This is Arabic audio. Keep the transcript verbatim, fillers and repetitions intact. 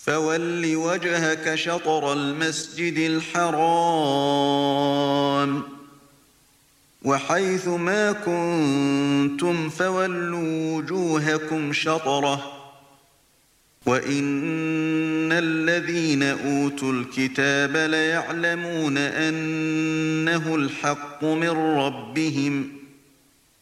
فَوَلِّ وَجْهَكَ شَطْرَ الْمَسْجِدِ الْحَرَامِ وَحَيْثُ مَا كُنتُمْ فَوَلُّوا وُجُوهَكُمْ شَطْرَهُ وَإِنَّ الَّذِينَ أُوتُوا الْكِتَابَ لَيَعْلَمُونَ أَنَّهُ الْحَقُّ مِنْ رَبِّهِمْ